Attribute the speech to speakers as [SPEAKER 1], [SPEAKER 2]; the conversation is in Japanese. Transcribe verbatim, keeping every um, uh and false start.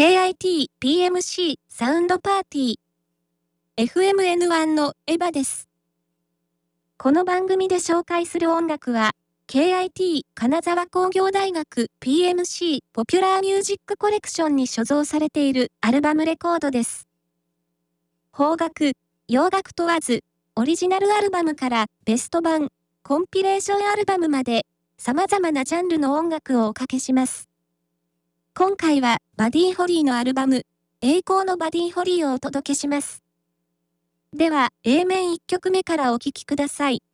[SPEAKER 1] ケーアイティーピーエムシー サウンドパーティー。エフエムエヌワン のエヴァです。この番組で紹介する音楽は、ケーアイティー 金沢工業大学 ピーエムシー ポピュラーミュージックコレクションに所蔵されているアルバムレコードです。邦楽、洋楽問わず、オリジナルアルバムからベスト版、コンピレーションアルバムまで、様々なジャンルの音楽をおかけします。今回はバディ・ホリーのアルバム、栄光のバディ・ホリーをお届けします。では、エー 面いっきょくめからお聴きください。